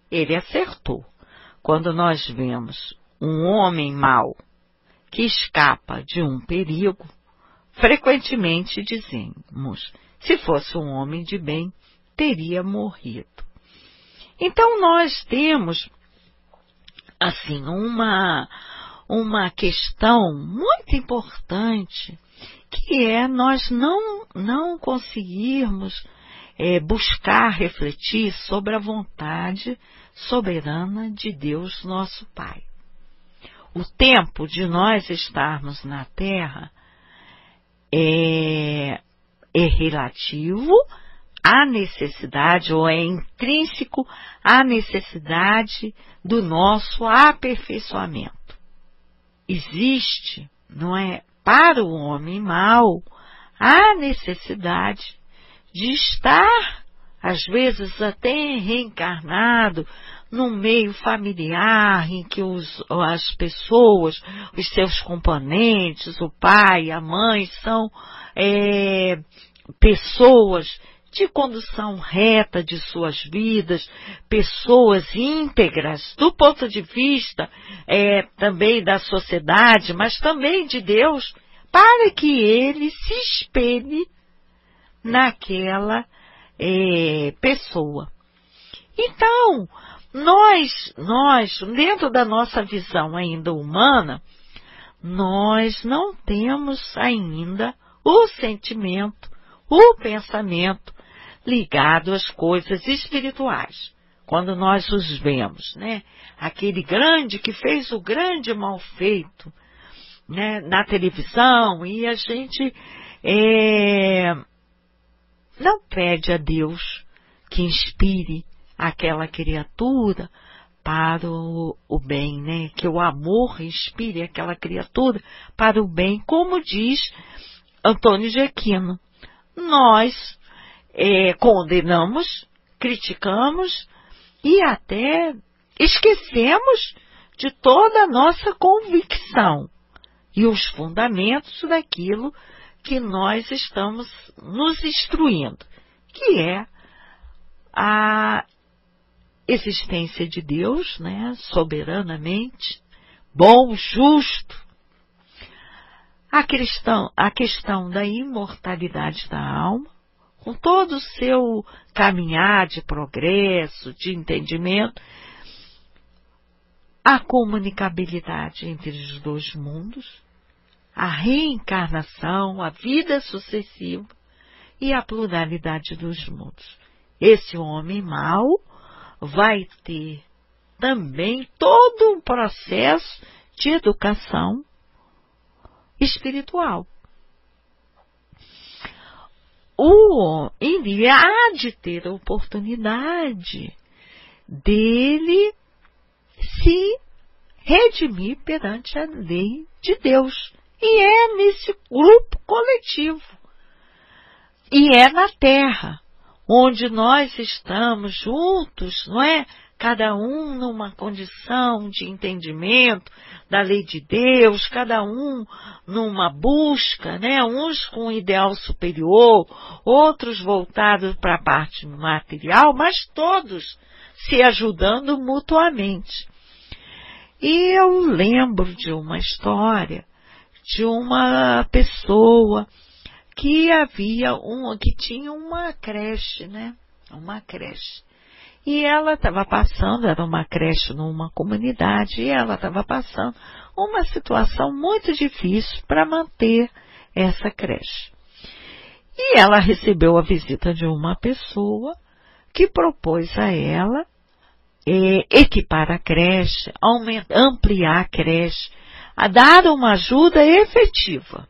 ele acertou. Quando nós vemos um homem mau que escapa de um perigo, frequentemente dizemos, se fosse um homem de bem, teria morrido. Então nós temos, assim, uma questão muito importante, que é nós não conseguirmos buscar refletir sobre a vontade soberana de Deus, nosso Pai. O tempo de nós estarmos na Terra é relativo à necessidade, ou é intrínseco à necessidade do nosso aperfeiçoamento. Existe, não é, para o homem mau, a necessidade de estar, às vezes até reencarnado, num meio familiar em que as pessoas, os seus componentes, o pai, a mãe, são pessoas de condução reta de suas vidas, pessoas íntegras, do ponto de vista também da sociedade, mas também de Deus, para que ele se espelhe naquela pessoa. Então, nós, dentro da nossa visão ainda humana, nós não temos ainda o sentimento, o pensamento ligado às coisas espirituais. Quando nós os vemos, né? Aquele grande que fez o grande mal feito, né? Na televisão, e a gente não pede a Deus que inspire aquela criatura para o bem, né? Que o amor inspire aquela criatura para o bem, como diz Antônio de Aquino. Nós condenamos, criticamos e até esquecemos de toda a nossa convicção e os fundamentos daquilo que nós estamos nos instruindo, que é a existência de Deus, né, soberanamente, bom, justo. A questão da imortalidade da alma, com todo o seu caminhar de progresso, de entendimento, a comunicabilidade entre os dois mundos, a reencarnação, a vida sucessiva e a pluralidade dos mundos. Esse homem mau vai ter também todo um processo de educação espiritual. Ele há de ter a oportunidade dele se redimir perante a lei de Deus. E é nesse grupo coletivo. E é na Terra, onde nós estamos juntos, não é? Cada um numa condição de entendimento da lei de Deus, cada um numa busca, né? Uns com um ideal superior, outros voltados para a parte material, mas todos se ajudando mutuamente. E eu lembro de uma história de uma pessoa que que tinha uma creche, né? Uma creche. E ela estava passando, era uma creche numa comunidade, e ela estava passando uma situação muito difícil para manter essa creche. E ela recebeu a visita de uma pessoa que propôs a ela equipar a creche, ampliar a creche, a dar uma ajuda efetiva.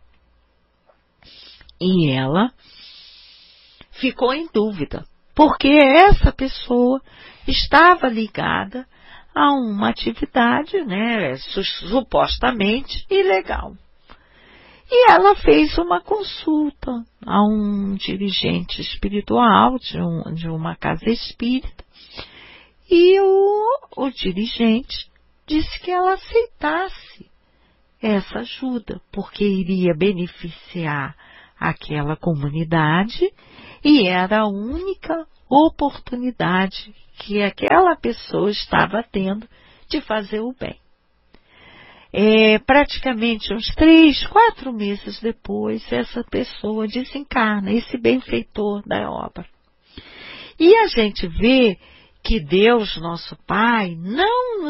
E ela ficou em dúvida, porque essa pessoa estava ligada a uma atividade, né, supostamente ilegal. E ela fez uma consulta a um dirigente espiritual de uma casa espírita. E o dirigente disse que ela aceitasse essa ajuda, porque iria beneficiar aquela comunidade e era a única oportunidade que aquela pessoa estava tendo de fazer o bem. Praticamente uns 3, 4 meses depois, essa pessoa desencarna, esse benfeitor da obra. E a gente vê que Deus, nosso Pai, não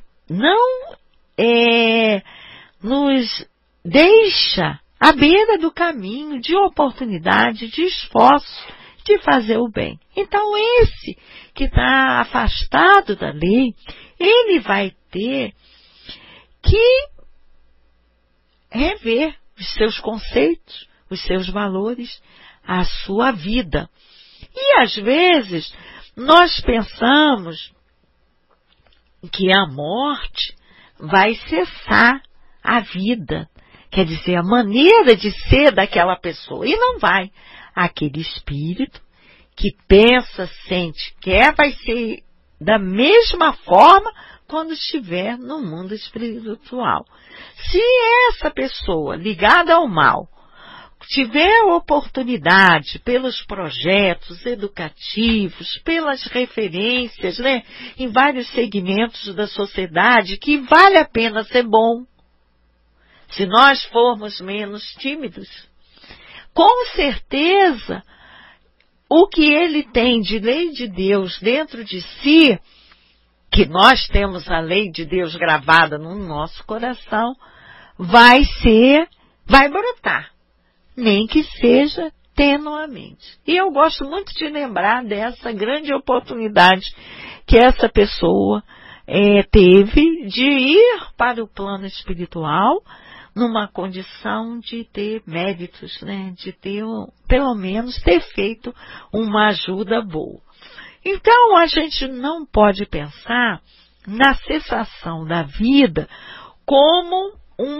nos deixa à beira do caminho de oportunidade, de esforço, de fazer o bem. Então, esse que está afastado da lei, ele vai ter que rever os seus conceitos, os seus valores, a sua vida. E às vezes nós pensamos que a morte vai cessar a vida, quer dizer, a maneira de ser daquela pessoa. E não vai. Aquele espírito que pensa, sente, quer, vai ser da mesma forma quando estiver no mundo espiritual. Se essa pessoa ligada ao mal tiver oportunidade pelos projetos educativos, pelas referências, né, em vários segmentos da sociedade, que vale a pena ser bom, se nós formos menos tímidos, com certeza o que ele tem de lei de Deus dentro de si, que nós temos a lei de Deus gravada no nosso coração, vai brotar, nem que seja tenuamente. E eu gosto muito de lembrar dessa grande oportunidade que essa pessoa teve de ir para o plano espiritual numa condição de ter méritos, né? De ter, pelo menos, ter feito uma ajuda boa. Então, a gente não pode pensar na cessação da vida como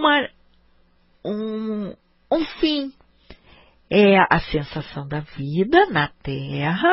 um fim. A sensação da vida na Terra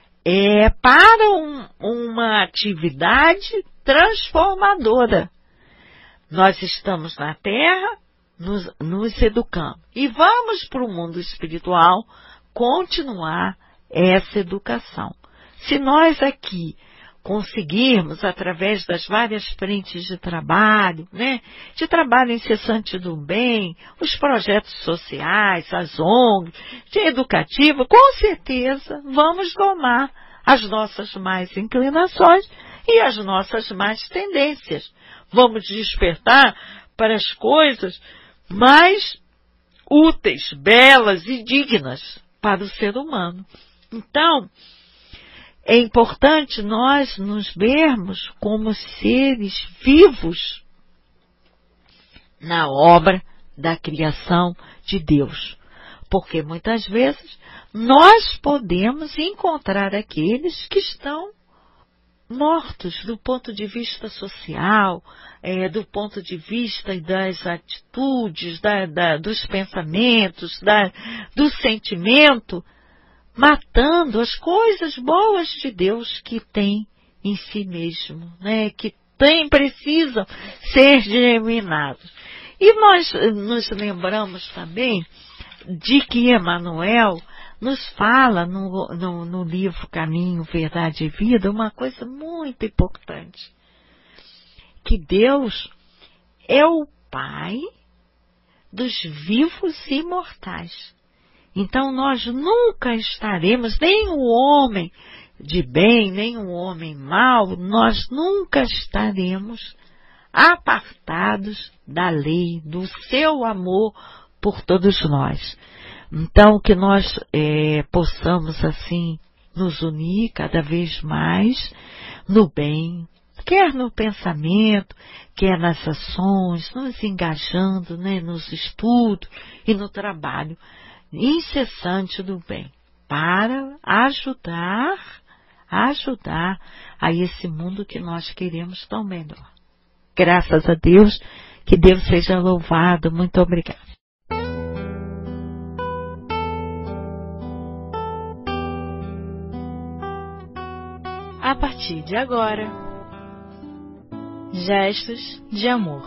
para uma atividade transformadora. Nós estamos na Terra nos educando e vamos para o mundo espiritual continuar essa educação. Se nós aqui conseguirmos, através das várias frentes de trabalho, né, de trabalho incessante do bem, os projetos sociais, as ONGs, de educativa, com certeza vamos domar as nossas más inclinações e as nossas más tendências. Vamos despertar para as coisas mais úteis, belas e dignas para o ser humano. Então, é importante nós nos vermos como seres vivos na obra da criação de Deus. Porque muitas vezes nós podemos encontrar aqueles que estão mortos do ponto de vista social, do ponto de vista das atitudes, dos pensamentos, do sentimento, matando as coisas boas de Deus que tem em si mesmo, né? Que precisam ser germinados. E nós nos lembramos também de que Emmanuel nos fala no livro Caminho, Verdade e Vida uma coisa muito importante. Que Deus é o Pai dos vivos e imortais. Então nós nunca estaremos, nem o homem de bem, nem o homem mau, nós nunca estaremos apartados da lei, do seu amor por todos nós. Então que nós possamos assim nos unir cada vez mais no bem, quer no pensamento, quer nas ações, nos engajando, né, nos estudos e no trabalho incessante do bem, para ajudar a esse mundo que nós queremos tão melhor. Graças a Deus, que Deus seja louvado. Muito obrigada. A partir de agora, gestos de amor.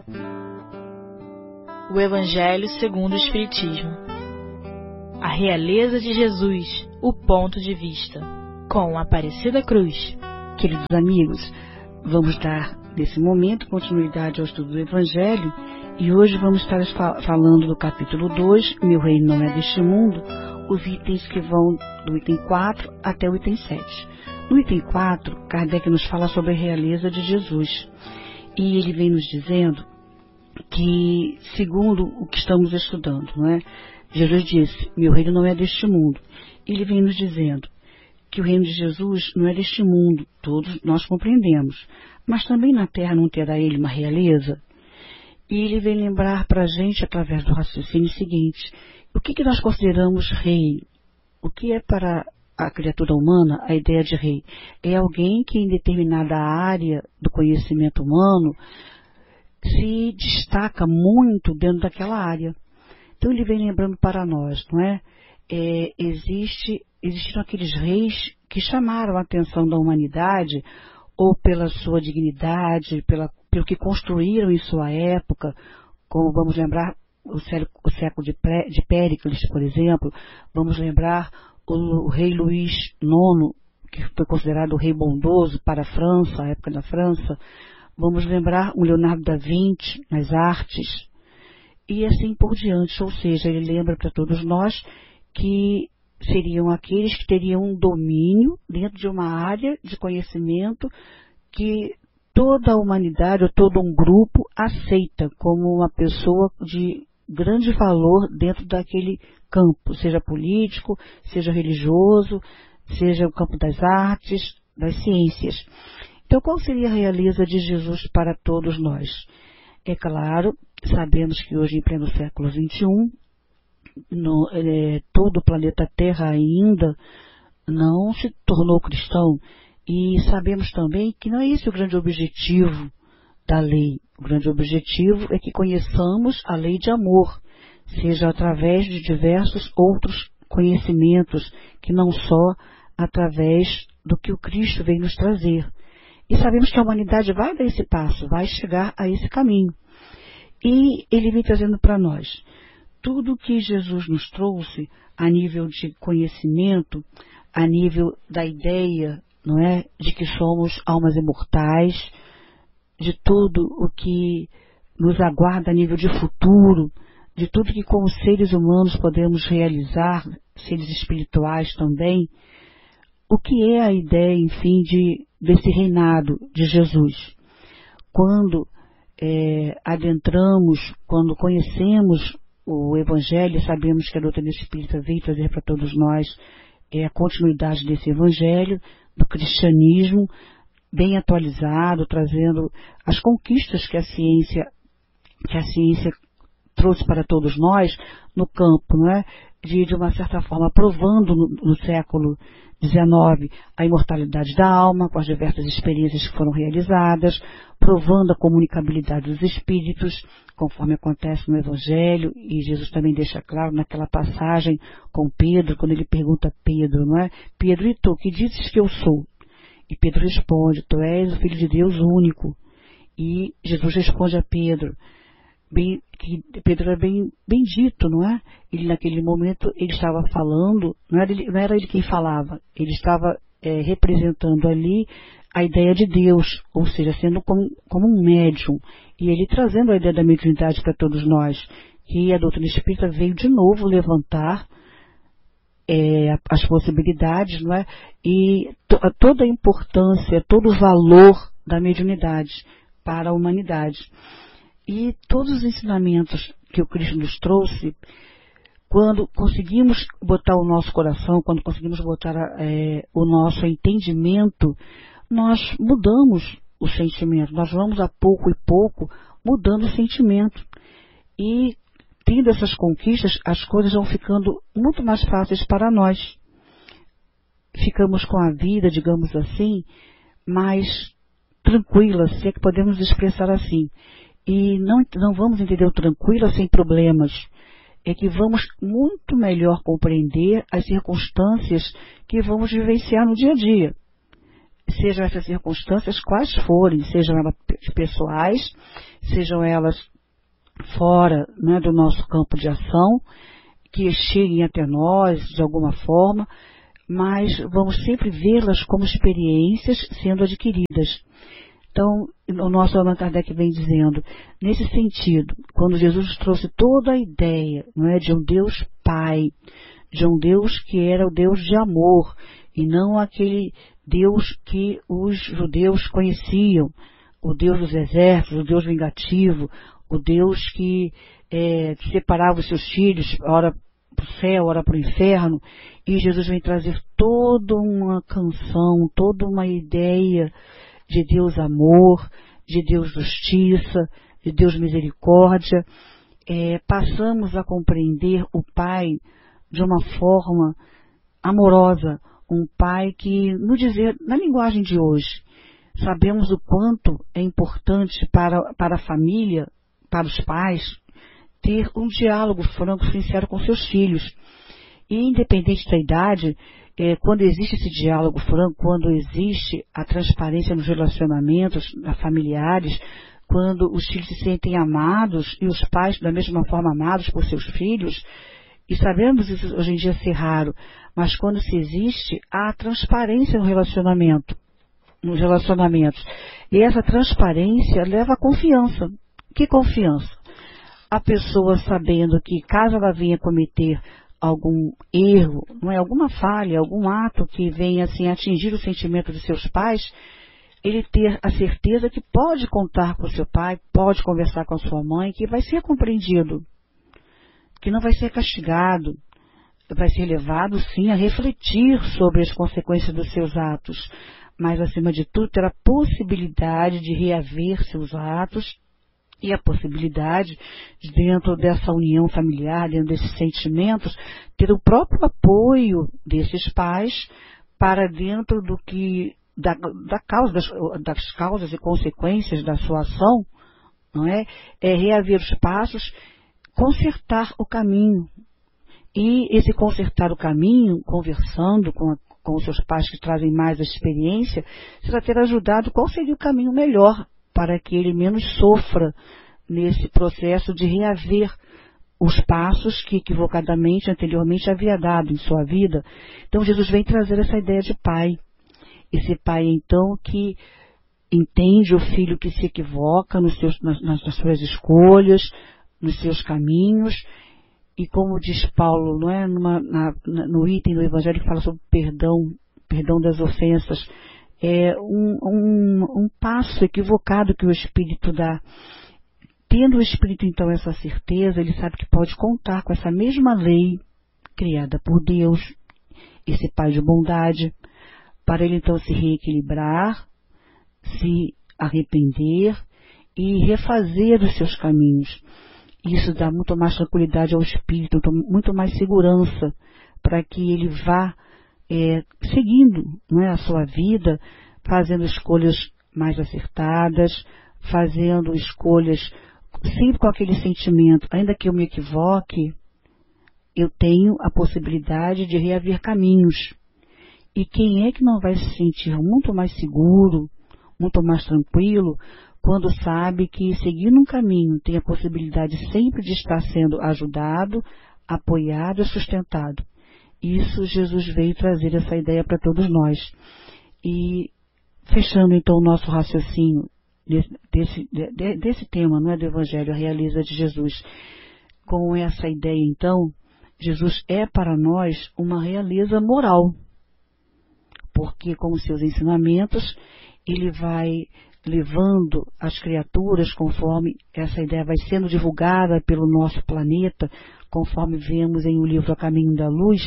O Evangelho segundo o Espiritismo. A realeza de Jesus, o ponto de vista. com Aparecida Cruz. Queridos amigos, vamos dar nesse momento continuidade ao estudo do Evangelho e hoje vamos estar falando do capítulo 2, Meu Reino Não É Deste Mundo, os itens que vão do item 4 até o item 7. No item 4, Kardec nos fala sobre a realeza de Jesus e ele vem nos dizendo que, segundo o que estamos estudando, não é? Jesus disse, meu reino não é deste mundo. Ele vem nos dizendo que o reino de Jesus não é deste mundo, todos nós compreendemos, mas também na terra não terá ele uma realeza. E ele vem lembrar para a gente, através do raciocínio seguinte, o que nós consideramos rei? O que é para a criatura humana a ideia de rei? É alguém que em determinada área do conhecimento humano se destaca muito dentro daquela área. Então ele vem lembrando para nós, não é? Existiram aqueles reis que chamaram a atenção da humanidade, ou pela sua dignidade, pelo que construíram em sua época, como vamos lembrar o século de Péricles, por exemplo, vamos lembrar o rei Luís IX, que foi considerado o rei bondoso para a França, a época da França. Vamos lembrar o Leonardo da Vinci nas artes, e assim por diante. Ou seja, ele lembra para todos nós que seriam aqueles que teriam um domínio dentro de uma área de conhecimento que toda a humanidade ou todo um grupo aceita como uma pessoa de grande valor dentro daquele campo, seja político, seja religioso, seja o campo das artes, das ciências. Então, qual seria a realeza de Jesus para todos nós? É claro, sabemos que hoje, em pleno século XXI, todo o planeta Terra ainda não se tornou cristão. E sabemos também que não é esse o grande objetivo da lei. O grande objetivo é que conheçamos a lei de amor, seja através de diversos outros conhecimentos, que não só através do que o Cristo veio nos trazer. E sabemos que a humanidade vai dar esse passo, vai chegar a esse caminho. E ele vem trazendo para nós tudo que Jesus nos trouxe a nível de conhecimento, a nível da ideia, não é, de que somos almas imortais, de tudo o que nos aguarda a nível de futuro, de tudo que como seres humanos podemos realizar, seres espirituais também. O que é a ideia, enfim, desse reinado de Jesus? Quando adentramos, quando conhecemos o Evangelho, sabemos que a doutrina espírita veio trazer para todos nós a continuidade desse Evangelho, do cristianismo, bem atualizado, trazendo as conquistas que a ciência trouxe para todos nós no campo, não é? De uma certa forma, provando no século XIX a imortalidade da alma, com as diversas experiências que foram realizadas, provando a comunicabilidade dos espíritos, conforme acontece no Evangelho, e Jesus também deixa claro naquela passagem com Pedro, quando ele pergunta a Pedro, não é? Pedro, e tu, que dizes que eu sou? E Pedro responde, tu és o Filho de Deus único. E Jesus responde a Pedro, que Pedro é bem dito, não é? Ele naquele momento, ele estava falando, não era ele quem falava, ele estava representando ali a ideia de Deus, ou seja, sendo como um médium, e ele trazendo a ideia da mediunidade para todos nós, que a doutrina espírita veio de novo levantar as possibilidades, não é? E toda a importância, todo o valor da mediunidade para a humanidade. E todos os ensinamentos que o Cristo nos trouxe, quando conseguimos botar o nosso coração, quando conseguimos botar o nosso entendimento, nós mudamos o sentimento. Nós vamos a pouco e pouco mudando o sentimento. E tendo essas conquistas, as coisas vão ficando muito mais fáceis para nós. Ficamos com a vida, digamos assim, mais tranquila, se é que podemos expressar assim. E não vamos entender o tranquilo sem problemas. É que vamos muito melhor compreender as circunstâncias que vamos vivenciar no dia a dia. Sejam essas circunstâncias quais forem, sejam elas pessoais, sejam elas fora, né, do nosso campo de ação, que cheguem até nós de alguma forma, mas vamos sempre vê-las como experiências sendo adquiridas. Então, o nosso Allan Kardec vem dizendo, nesse sentido, quando Jesus trouxe toda a ideia, não é, de um Deus Pai, de um Deus que era o Deus de amor, e não aquele Deus que os judeus conheciam, o Deus dos exércitos, o Deus vingativo, o Deus que separava os seus filhos, ora para o céu, ora para o inferno, e Jesus vem trazer toda uma canção, toda uma ideia de Deus amor, de Deus justiça, de Deus misericórdia. Passamos a compreender o Pai de uma forma amorosa, um Pai que, no dizer, na linguagem de hoje, sabemos o quanto é importante para a família, para os pais, ter um diálogo franco e sincero com seus filhos. E independente da idade, quando existe esse diálogo franco, quando existe a transparência nos relacionamentos familiares, quando os filhos se sentem amados e os pais da mesma forma amados por seus filhos, e sabemos isso hoje em dia ser raro, mas quando se existe a transparência no relacionamento, nos relacionamentos. E essa transparência leva à confiança. Que confiança? A pessoa sabendo que caso ela venha cometer algum erro, não é, alguma falha, algum ato que venha assim atingir o sentimento de seus pais, ele ter a certeza que pode contar com seu pai, pode conversar com a sua mãe, que vai ser compreendido, que não vai ser castigado, vai ser levado sim a refletir sobre as consequências dos seus atos, mas acima de tudo ter a possibilidade de reaver seus atos e a possibilidade de, dentro dessa união familiar, dentro desses sentimentos, ter o próprio apoio desses pais para dentro do que das causas e consequências da sua ação, não é? Reaver os passos, consertar o caminho. E esse consertar o caminho, conversando com os seus pais que trazem mais a experiência, será ter ajudado qual seria o caminho melhor para que ele menos sofra nesse processo de reaver os passos que equivocadamente, anteriormente, havia dado em sua vida. Então, Jesus vem trazer essa ideia de pai. Esse pai, então, que entende o filho que se equivoca nas suas escolhas, nos seus caminhos, e como diz Paulo, não é, no item do Evangelho que fala sobre perdão das ofensas, um passo equivocado que o Espírito dá. Tendo o Espírito, então, essa certeza, ele sabe que pode contar com essa mesma lei criada por Deus, esse Pai de bondade, para ele, então, se reequilibrar, se arrepender e refazer os seus caminhos. Isso dá muito mais tranquilidade ao Espírito, muito mais segurança para que ele vá seguindo, não é, a sua vida, fazendo escolhas mais acertadas, fazendo escolhas sempre com aquele sentimento, ainda que eu me equivoque, eu tenho a possibilidade de reaver caminhos. E quem é que não vai se sentir muito mais seguro, muito mais tranquilo, quando sabe que seguindo um caminho tem a possibilidade sempre de estar sendo ajudado, apoiado e sustentado. Isso Jesus veio trazer essa ideia para todos nós. E fechando então o nosso raciocínio desse tema, não é, do Evangelho, a realeza de Jesus, com essa ideia então, Jesus é para nós uma realeza moral, porque com os seus ensinamentos ele vai levando as criaturas, conforme essa ideia vai sendo divulgada pelo nosso planeta, conforme vemos em o livro A Caminho da Luz,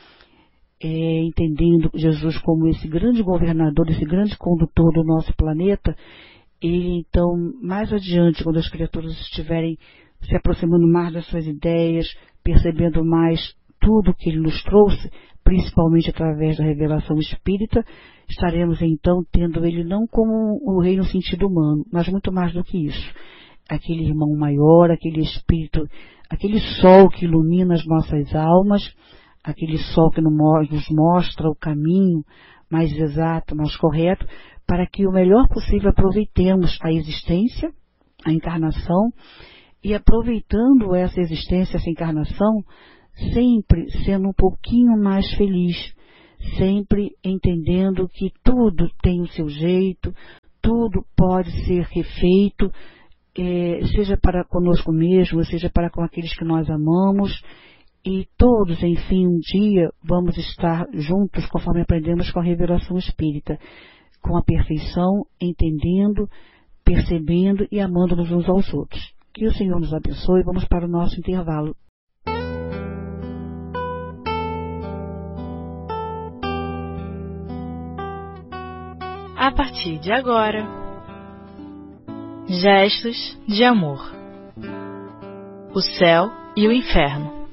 entendendo Jesus como esse grande governador, esse grande condutor do nosso planeta. Ele, então, mais adiante, quando as criaturas estiverem se aproximando mais das suas ideias, percebendo mais tudo que ele nos trouxe, principalmente através da revelação espírita, estaremos, então, tendo ele não como o rei no sentido humano, mas muito mais do que isso. Aquele irmão maior, aquele espírito, aquele sol que ilumina as nossas almas, aquele sol que nos mostra o caminho mais exato, mais correto, para que o melhor possível aproveitemos a existência, a encarnação, e aproveitando essa existência, essa encarnação, sempre sendo um pouquinho mais feliz, sempre entendendo que tudo tem o seu jeito, tudo pode ser refeito, seja para conosco mesmo, seja para com aqueles que nós amamos, e todos, enfim, um dia vamos estar juntos, conforme aprendemos com a revelação espírita, com a perfeição, entendendo, percebendo e amando-nos uns aos outros. Que o Senhor nos abençoe. Vamos para o nosso intervalo. A partir de agora, gestos de amor. O céu e o inferno.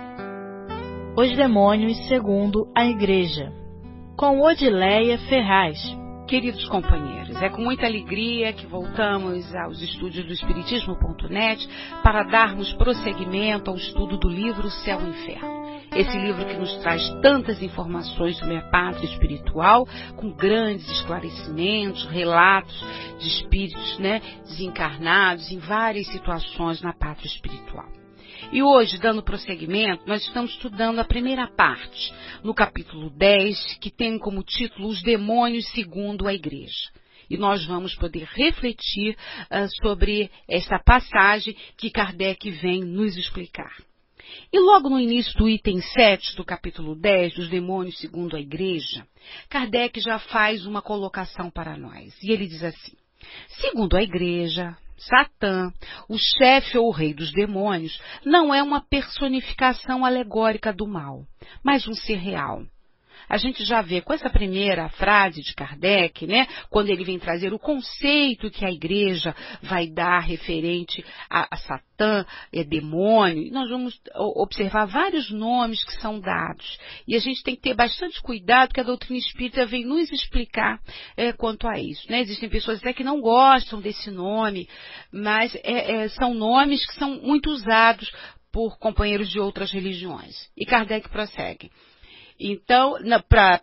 Os demônios segundo a Igreja. Com Odileia Ferraz. Queridos companheiros, é com muita alegria que voltamos aos estúdios do Espiritismo.net para darmos prosseguimento ao estudo do livro Céu e Inferno. Esse livro que nos traz tantas informações sobre a pátria espiritual, com grandes esclarecimentos, relatos de espíritos, desencarnados em várias situações na pátria espiritual. E hoje, dando prosseguimento, nós estamos estudando a primeira parte, no capítulo 10, que tem como título Os Demônios segundo a Igreja. E nós vamos poder refletir sobre esta passagem que Kardec vem nos explicar. E logo no início do item 7 do capítulo 10, dos Demônios segundo a Igreja, Kardec já faz uma colocação para nós. E ele diz assim: segundo a Igreja, Satã, o chefe ou o rei dos demônios, não é uma personificação alegórica do mal, mas um ser real. A gente já vê com essa primeira frase de Kardec, quando ele vem trazer o conceito que a Igreja vai dar referente a Satã, demônio, nós vamos observar vários nomes que são dados. E a gente tem que ter bastante cuidado, que a doutrina espírita vem nos explicar quanto a isso. Existem pessoas até que não gostam desse nome, mas são nomes que são muito usados por companheiros de outras religiões. E Kardec prossegue. Então, para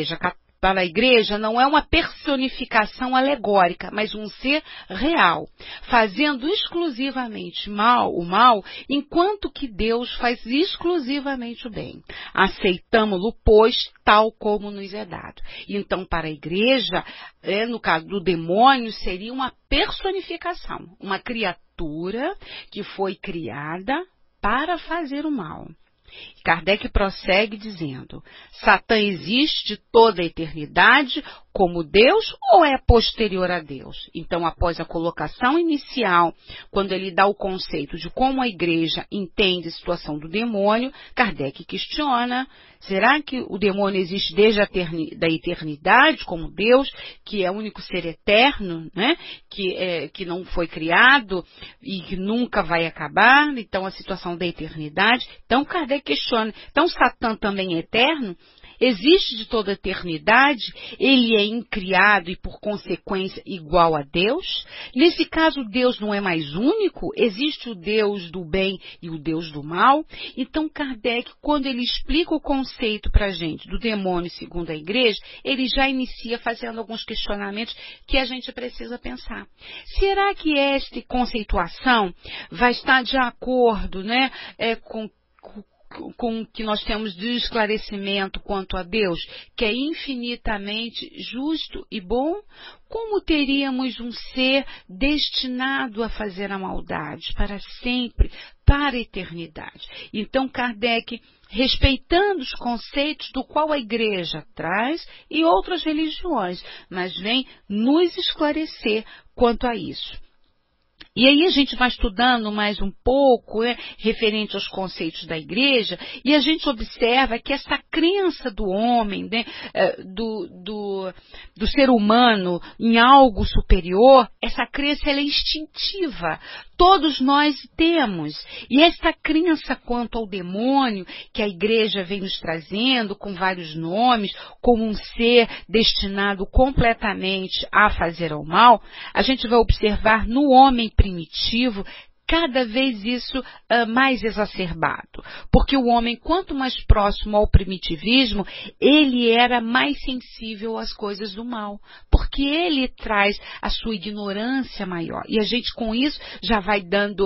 a Igreja não é uma personificação alegórica, mas um ser real, fazendo exclusivamente o mal, enquanto que Deus faz exclusivamente o bem. Aceitamo-lo, pois, tal como nos é dado. Então, para a Igreja, no caso do demônio, seria uma personificação, uma criatura que foi criada para fazer o mal. Kardec prossegue dizendo: Satã existe toda a eternidade como Deus ou é posterior a Deus? Então, após a colocação inicial, quando ele dá o conceito de como a Igreja entende a situação do demônio, Kardec questiona: será que o demônio existe desde a eternidade como Deus, que é o único ser eterno, que não foi criado e que nunca vai acabar? Então, a situação da eternidade. Então, Kardec questiona: então Satã também é eterno? Existe de toda a eternidade? Ele é incriado e, por consequência, igual a Deus? Nesse caso, Deus não é mais único? Existe o Deus do bem e o Deus do mal? Então, Kardec, quando ele explica o conceito para a gente do demônio segundo a Igreja, ele já inicia fazendo alguns questionamentos que a gente precisa pensar. Será que esta conceituação vai estar de acordo, com o que nós temos de esclarecimento quanto a Deus, que é infinitamente justo e bom? Como teríamos um ser destinado a fazer a maldade para sempre, para a eternidade? Então, Kardec, respeitando os conceitos do qual a Igreja traz e outras religiões, mas vem nos esclarecer quanto a isso. E aí a gente vai estudando mais um pouco, referente aos conceitos da Igreja, e a gente observa que essa crença do homem, do ser humano em algo superior, essa crença ela é instintiva. Todos nós temos. E essa crença quanto ao demônio, que a Igreja vem nos trazendo, com vários nomes, como um ser destinado completamente a fazer o mal, a gente vai observar no homem primitivo cada vez isso mais exacerbado. Porque o homem, quanto mais próximo ao primitivismo, ele era mais sensível às coisas do mal. Porque ele traz a sua ignorância maior. E a gente, com isso, já vai dando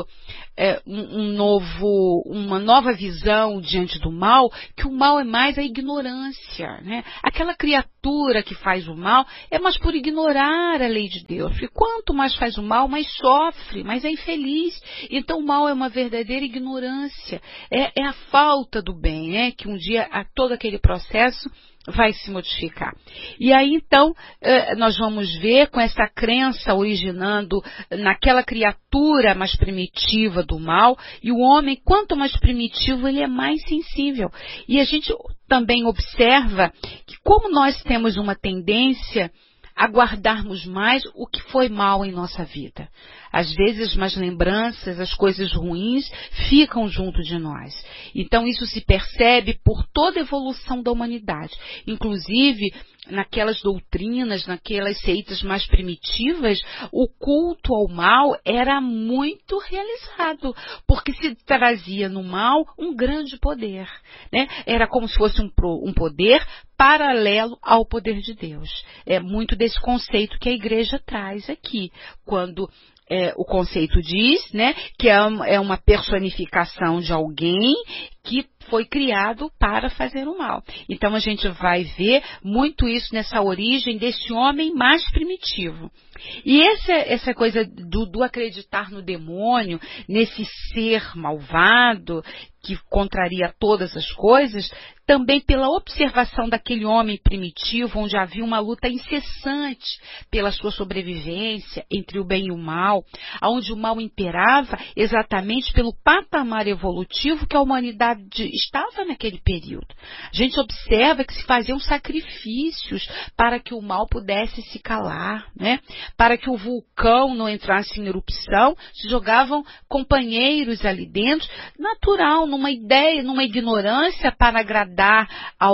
uma nova visão diante do mal, que o mal é mais a ignorância, né? Aquela criatura que faz o mal é mais por ignorar a lei de Deus. Porque quanto mais faz o mal, mais sofre, mais é infeliz. Então o mal é uma verdadeira ignorância. É a falta do bem, né? Que um dia todo aquele processo vai se modificar. E aí, então, nós vamos ver com essa crença originando naquela criatura mais primitiva do mal, e o homem, quanto mais primitivo, ele é mais sensível. E a gente também observa que como nós temos uma tendência a guardarmos mais o que foi mal em nossa vida. Às vezes, as lembranças, as coisas ruins ficam junto de nós. Então, isso se percebe por toda a evolução da humanidade. Inclusive, naquelas doutrinas, naquelas seitas mais primitivas, o culto ao mal era muito realizado, porque se trazia no mal um grande poder, né? Era como se fosse um poder paralelo ao poder de Deus. É muito desse conceito que a igreja traz aqui, quando o conceito diz, né, que é uma personificação de alguém que foi criado para fazer o mal. Então a gente vai ver muito isso nessa origem desse homem mais primitivo. E essa coisa do acreditar no demônio, nesse ser malvado, que contraria todas as coisas, também pela observação daquele homem primitivo, onde havia uma luta incessante pela sua sobrevivência entre o bem e o mal, onde o mal imperava exatamente pelo patamar evolutivo que a humanidade estava naquele período. A gente observa que se faziam sacrifícios para que o mal pudesse se calar, né? Para que o vulcão não entrasse em erupção, se jogavam companheiros ali dentro, natural, numa ideia, numa ignorância para agradar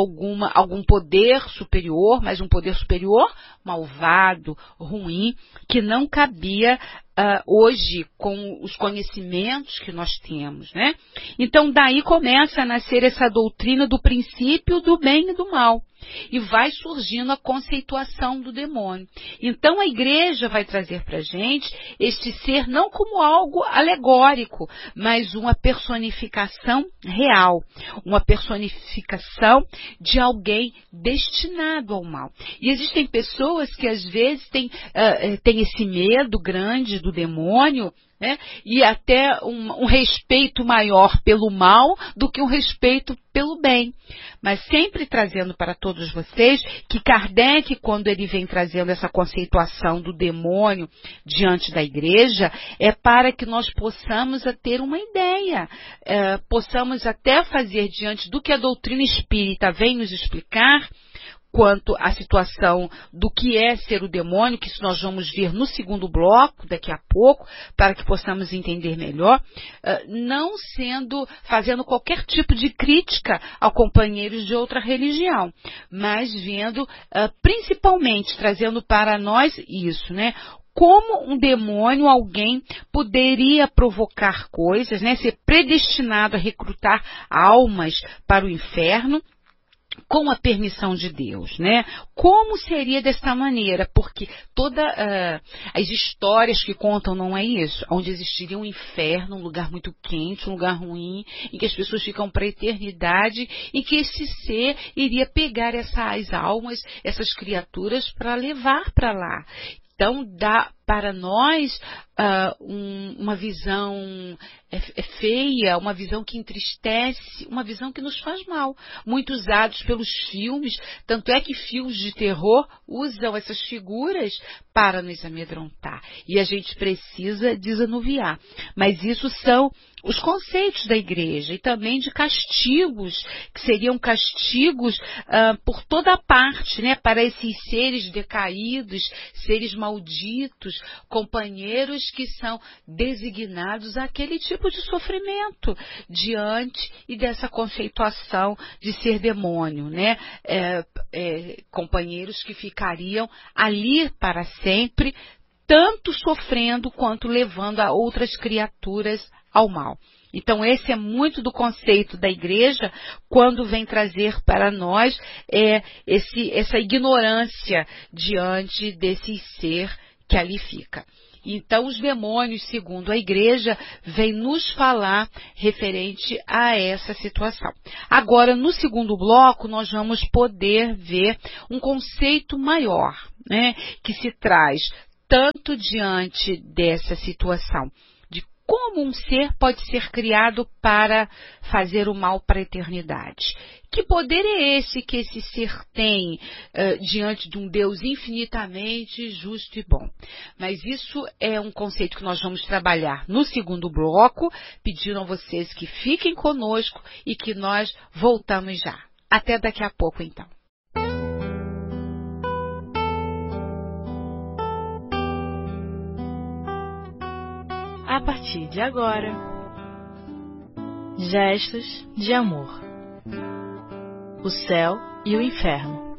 algum poder superior, mas um poder superior malvado, ruim, que não cabia hoje com os conhecimentos que nós temos, né? Então daí começa a nascer essa doutrina do princípio do bem e do mal. E vai surgindo a conceituação do demônio. Então a igreja vai trazer para a gente este ser não como algo alegórico, mas uma personificação real. Uma personificação de alguém destinado ao mal. E existem pessoas que às vezes têm esse medo grande do demônio, né? E até um respeito maior pelo mal do que um respeito pelo bem. Mas sempre trazendo para todos vocês que Kardec, quando ele vem trazendo essa conceituação do demônio diante da igreja, é para que nós possamos ter uma ideia, possamos até fazer diante do que a doutrina espírita vem nos explicar, quanto à situação do que é ser o demônio, que isso nós vamos ver no segundo bloco, daqui a pouco, para que possamos entender melhor, não fazendo qualquer tipo de crítica a companheiros de outra religião, mas vendo, principalmente, trazendo para nós isso, né? Como um demônio, alguém poderia provocar coisas, né? Ser predestinado a recrutar almas para o inferno, com a permissão de Deus, né? Como seria desta maneira? Porque todas as histórias que contam não é isso, onde existiria um inferno, um lugar muito quente, um lugar ruim, em que as pessoas ficam para a eternidade, e que esse ser iria pegar essas almas, essas criaturas, para levar para lá. Então, dá para nós uma visão feia, uma visão que entristece, uma visão que nos faz mal. Muito usados pelos filmes, tanto é que filmes de terror usam essas figuras para nos amedrontar. E a gente precisa desanuviar. Mas isso são os conceitos da igreja e também de castigos, que seriam castigos por toda parte, né, para esses seres decaídos, seres malditos, companheiros que são designados àquele tipo de sofrimento diante e dessa conceituação de ser demônio, né? Companheiros que ficariam ali para sempre, tanto sofrendo quanto levando a outras criaturas ao mal. Então, esse é muito do conceito da igreja quando vem trazer para nós essa ignorância diante desse ser que ali fica. Então, os demônios, segundo a igreja, vêm nos falar referente a essa situação. Agora, no segundo bloco, nós vamos poder ver um conceito maior, né, que se traz tanto diante dessa situação de como um ser pode ser criado para fazer o mal para a eternidade. Que poder é esse que esse ser tem diante de um Deus infinitamente justo e bom? Mas isso é um conceito que nós vamos trabalhar no segundo bloco, pedindo a vocês que fiquem conosco e que nós voltamos já. Até daqui a pouco, então. A partir de agora, gestos de amor. O céu e o inferno.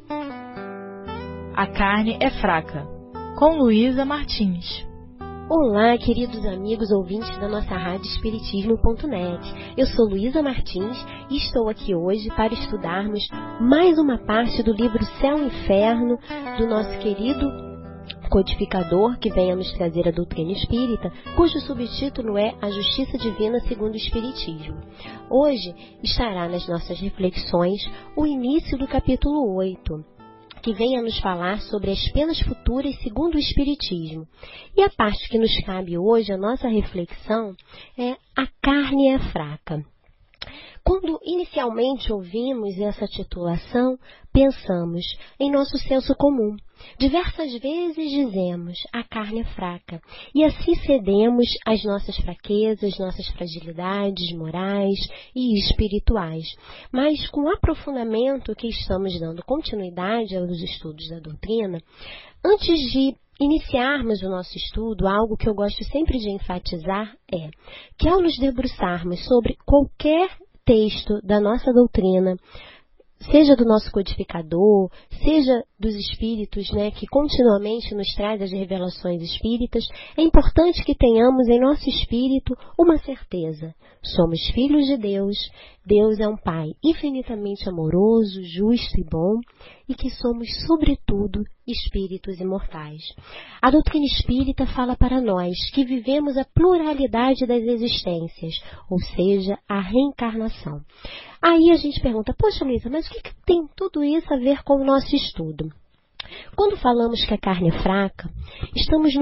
A carne é fraca, com Luísa Martins. Olá, queridos amigos ouvintes da nossa rádio Espiritismo.net. Eu sou Luísa Martins e estou aqui hoje para estudarmos mais uma parte do livro Céu e Inferno do nosso querido codificador que vem a nos trazer a doutrina espírita, cujo subtítulo é A Justiça Divina segundo o Espiritismo. Hoje estará nas nossas reflexões o início do capítulo 8, que vem a nos falar sobre as penas futuras segundo o Espiritismo. E a parte que nos cabe hoje, a nossa reflexão, é a carne é fraca. Quando inicialmente ouvimos essa titulação, pensamos em nosso senso comum. Diversas vezes dizemos, a carne é fraca, e assim cedemos às nossas fraquezas, nossas fragilidades morais e espirituais. Mas com o aprofundamento que estamos dando continuidade aos estudos da doutrina, antes de iniciarmos o nosso estudo, algo que eu gosto sempre de enfatizar é que ao nos debruçarmos sobre qualquer texto da nossa doutrina, seja do nosso codificador, seja dos espíritos, né, que continuamente nos traz as revelações espíritas, é importante que tenhamos em nosso espírito uma certeza. Somos filhos de Deus, Deus é um Pai infinitamente amoroso, justo e bom, e que somos, sobretudo, espíritos imortais. A doutrina espírita fala para nós que vivemos a pluralidade das existências, ou seja, a reencarnação. Aí a gente pergunta, poxa Luísa, mas o que tem tudo isso a ver com o nosso estudo? Quando falamos que a carne é fraca, estamos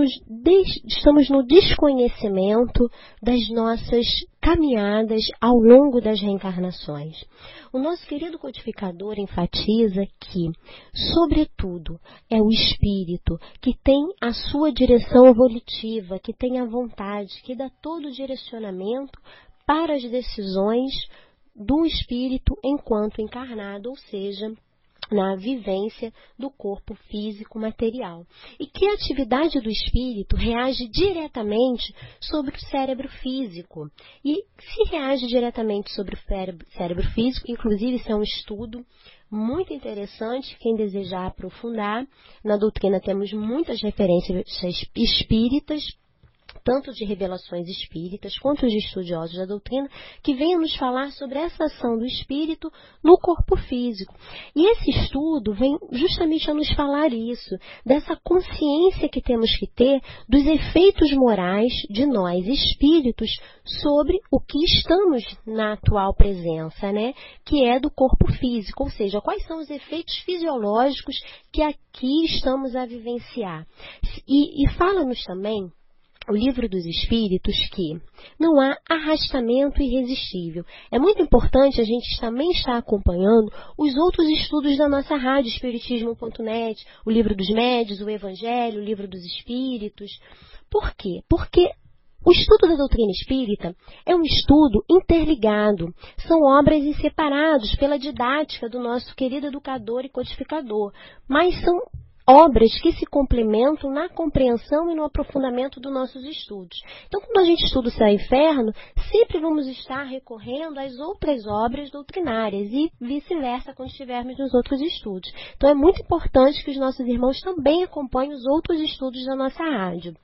no desconhecimento das nossas caminhadas ao longo das reencarnações. O nosso querido codificador enfatiza que, sobretudo, é o espírito que tem a sua direção evolutiva, que tem a vontade, que dá todo o direcionamento para as decisões do espírito enquanto encarnado, ou seja, na vivência do corpo físico material. E que a atividade do espírito reage diretamente sobre o cérebro físico. E se reage diretamente sobre o cérebro físico, inclusive isso é um estudo muito interessante, quem desejar aprofundar, na doutrina temos muitas referências espíritas, tanto de revelações espíritas quanto de estudiosos da doutrina, que venham nos falar sobre essa ação do espírito no corpo físico. E esse estudo vem justamente a nos falar isso, dessa consciência que temos que ter dos efeitos morais de nós, espíritos, sobre o que estamos na atual presença, né? Que é do corpo físico, ou seja, quais são os efeitos fisiológicos que aqui estamos a vivenciar. E fala-nos também o Livro dos Espíritos que não há arrastamento irresistível. É muito importante a gente também estar acompanhando os outros estudos da nossa rádio Espiritismo.net, o Livro dos Médiuns, o Evangelho, o Livro dos Espíritos. Por quê? Porque o estudo da doutrina espírita é um estudo interligado. São obras inseparadas pela didática do nosso querido educador e codificador, mas são obras que se complementam na compreensão e no aprofundamento dos nossos estudos. Então, quando a gente estuda o Céu e Inferno, sempre vamos estar recorrendo às outras obras doutrinárias e vice-versa quando estivermos nos outros estudos. Então, é muito importante que os nossos irmãos também acompanhem os outros estudos da nossa rádio.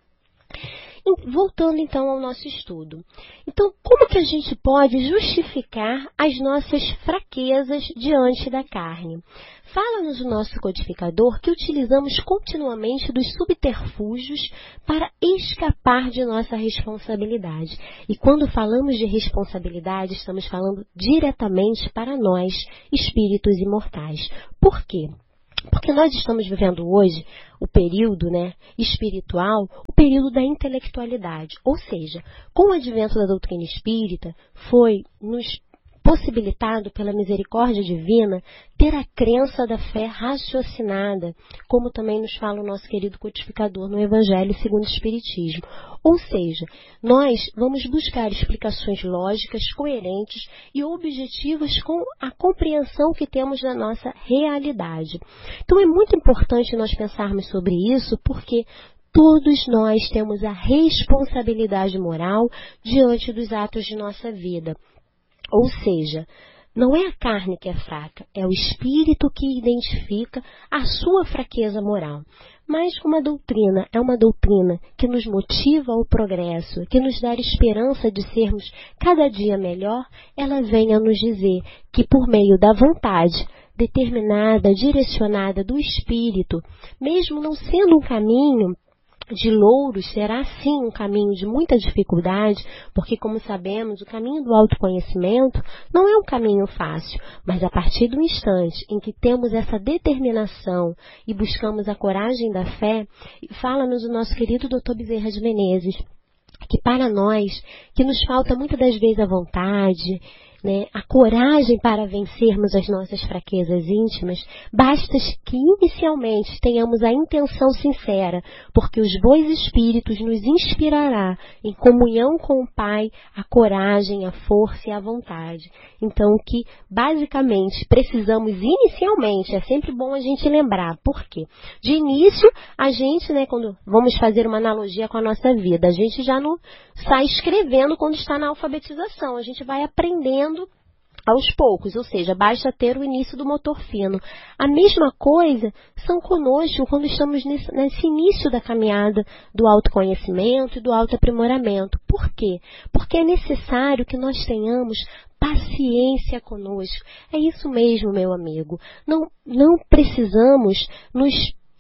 Voltando então ao nosso estudo. Então, como que a gente pode justificar as nossas fraquezas diante da carne? Fala-nos o nosso codificador que utilizamos continuamente dos subterfúgios para escapar de nossa responsabilidade. E quando falamos de responsabilidade, estamos falando diretamente para nós, espíritos imortais. Por quê? Porque nós estamos vivendo hoje o período, espiritual, o período da intelectualidade. Ou seja, com o advento da doutrina espírita, foi nos possibilitado pela misericórdia divina ter a crença da fé raciocinada, como também nos fala o nosso querido codificador no Evangelho segundo o Espiritismo. Ou seja, nós vamos buscar explicações lógicas, coerentes e objetivas com a compreensão que temos da nossa realidade. Então é muito importante nós pensarmos sobre isso, porque todos nós temos a responsabilidade moral diante dos atos de nossa vida. Ou seja, não é a carne que é fraca, é o espírito que identifica a sua fraqueza moral. Mas uma doutrina é uma doutrina que nos motiva ao progresso, que nos dá esperança de sermos cada dia melhor, ela vem a nos dizer que por meio da vontade determinada, direcionada do espírito, mesmo não sendo um caminho de louros, será sim um caminho de muita dificuldade, porque como sabemos, o caminho do autoconhecimento não é um caminho fácil, mas a partir do instante em que temos essa determinação e buscamos a coragem da fé, fala-nos o nosso querido Dr. Bezerra de Menezes, que para nós, que nos falta muitas das vezes a vontade, a coragem para vencermos as nossas fraquezas íntimas, basta que inicialmente tenhamos a intenção sincera, porque os bons espíritos nos inspirará em comunhão com o Pai a coragem, a força e a vontade. Então, o que basicamente precisamos inicialmente, é sempre bom a gente lembrar, por quê? De início, a gente, quando vamos fazer uma analogia com a nossa vida, a gente já não sai escrevendo quando está na alfabetização, a gente vai aprendendo aos poucos, ou seja, basta ter o início do motor fino. A mesma coisa são conosco quando estamos nesse início da caminhada do autoconhecimento e do autoaprimoramento. Por quê? Porque é necessário que nós tenhamos paciência conosco. É isso mesmo, meu amigo. Não precisamos nos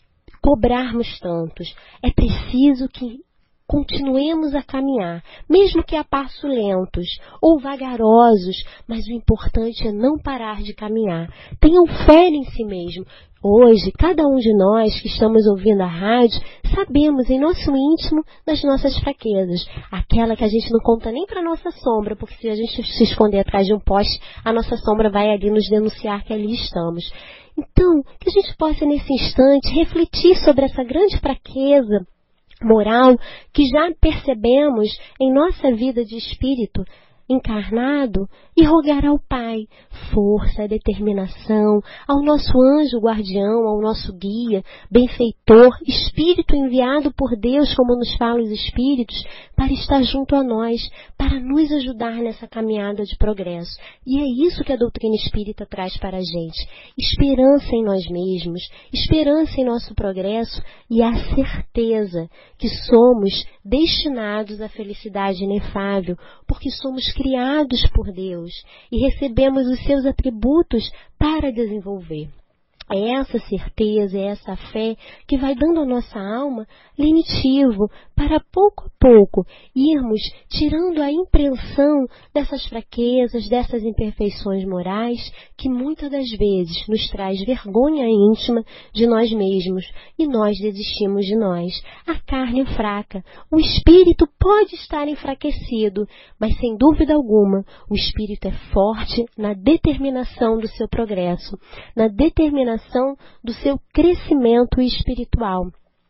cobrarmos tantos. É preciso que continuemos a caminhar, mesmo que a passos lentos ou vagarosos, mas o importante é não parar de caminhar. Tenham fé em si mesmo. Hoje, cada um de nós que estamos ouvindo a rádio, sabemos em nosso íntimo das nossas fraquezas. Aquela que a gente não conta nem para a nossa sombra, porque se a gente se esconder atrás de um poste, a nossa sombra vai ali nos denunciar que ali estamos. Então, que a gente possa nesse instante refletir sobre essa grande fraqueza moral que já percebemos em nossa vida de espírito encarnado e rogar ao Pai força, determinação, ao nosso anjo guardião, ao nosso guia, benfeitor, espírito enviado por Deus, como nos falam os espíritos, para estar junto a nós, para nos ajudar nessa caminhada de progresso. E é isso que a doutrina espírita traz para a gente. Esperança em nós mesmos, esperança em nosso progresso e a certeza que somos destinados à felicidade inefável, porque somos criados por Deus e recebemos os seus atributos para desenvolver. É essa certeza, é essa fé que vai dando à nossa alma lenitivo para pouco a pouco irmos tirando a impressão dessas fraquezas, dessas imperfeições morais que muitas das vezes nos traz vergonha íntima de nós mesmos e nós desistimos de nós. A carne é fraca, o espírito pode estar enfraquecido, mas sem dúvida alguma o espírito é forte na determinação do seu progresso, na determinação do seu crescimento espiritual.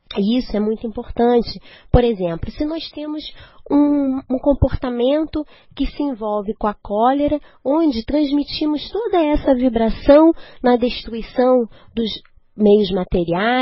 E isso é muito importante. Por exemplo, se nós temos um comportamento que se envolve com a cólera, onde transmitimos toda essa vibração na destruição dos meios materiais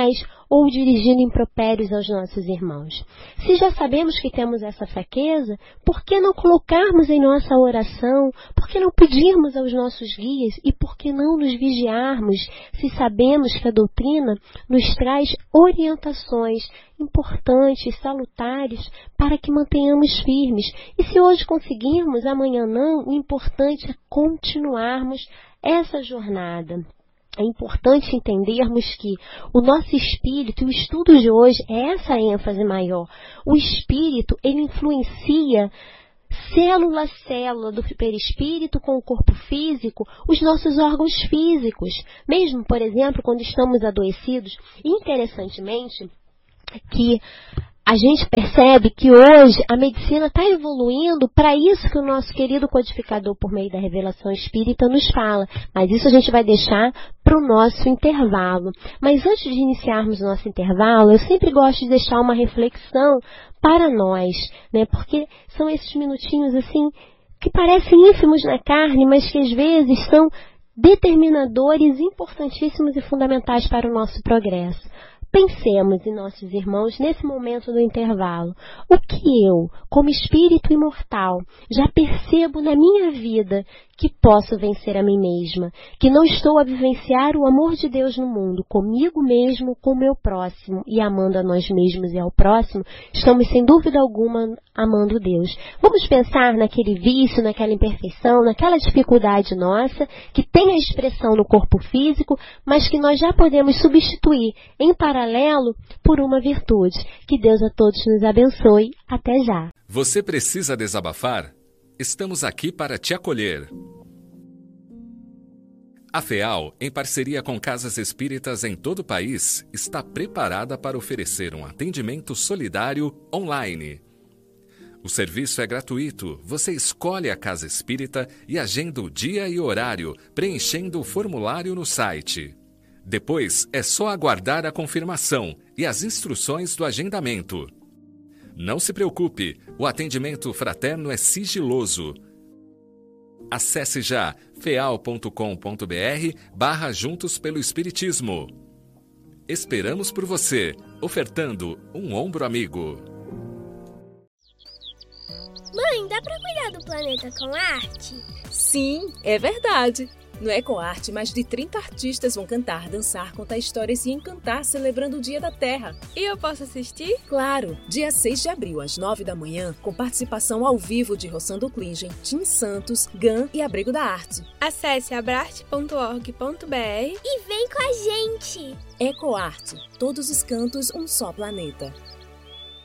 ou dirigindo impropérios aos nossos irmãos? Se já sabemos que temos essa fraqueza, por que não colocarmos em nossa oração? Por que não pedirmos aos nossos guias? E por que não nos vigiarmos, se sabemos que a doutrina nos traz orientações importantes, salutares, para que mantenhamos firmes? E se hoje conseguirmos, amanhã não, o importante é continuarmos essa jornada. É importante entendermos que o nosso espírito, e o estudo de hoje é essa ênfase maior. O espírito, ele influencia célula a célula do perispírito com o corpo físico, os nossos órgãos físicos. Mesmo, por exemplo, quando estamos adoecidos, interessantemente, que a gente percebe que hoje a medicina está evoluindo para isso que o nosso querido codificador, por meio da revelação espírita, nos fala. Mas isso a gente vai deixar para o nosso intervalo. Mas antes de iniciarmos o nosso intervalo, eu sempre gosto de deixar uma reflexão para nós, né? Porque são esses minutinhos assim que parecem ínfimos na carne, mas que às vezes são determinadores, importantíssimos e fundamentais para o nosso progresso. Pensemos em nossos irmãos nesse momento do intervalo. O que eu, como espírito imortal, já percebo na minha vida que posso vencer a mim mesma, que não estou a vivenciar o amor de Deus no mundo, comigo mesmo, com o meu próximo, e amando a nós mesmos e ao próximo, estamos sem dúvida alguma amando Deus. Vamos pensar naquele vício, naquela imperfeição, naquela dificuldade nossa, que tem a expressão no corpo físico, mas que nós já podemos substituir em paralelo por uma virtude. Que Deus a todos nos abençoe. Até já. Você precisa desabafar? Estamos aqui para te acolher. A FEAL, em parceria com casas espíritas em todo o país, está preparada para oferecer um atendimento solidário online. O serviço é gratuito. Você escolhe a casa espírita e agenda o dia e horário, preenchendo o formulário no site. Depois, é só aguardar a confirmação e as instruções do agendamento. Não se preocupe, o atendimento fraterno é sigiloso. Acesse já feal.com.br/Juntos pelo Espiritismo. Esperamos por você, ofertando um ombro amigo. Mãe, dá pra cuidar do planeta com arte? Sim, é verdade. No EcoArte, mais de 30 artistas vão cantar, dançar, contar histórias e encantar celebrando o Dia da Terra. E eu posso assistir? Claro! Dia 6 de abril, às 9 da manhã, com participação ao vivo de Rossando Klingen, Tim Santos, GAN e Abrigo da Arte. Acesse abrarte.org.br e vem com a gente! EcoArte, todos os cantos, um só planeta.